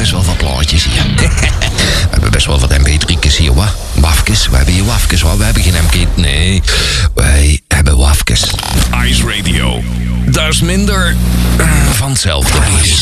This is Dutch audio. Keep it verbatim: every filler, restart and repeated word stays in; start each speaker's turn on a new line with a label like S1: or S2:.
S1: best wel wat plaatjes hier. We hebben best wel wat M P drie's hier, wat? Wafkes, we hebben hier wafkes, wat? We hebben geen M P... Nee, wij hebben wafkes.
S2: Ice Radio. Dat is minder uh, van hetzelfde.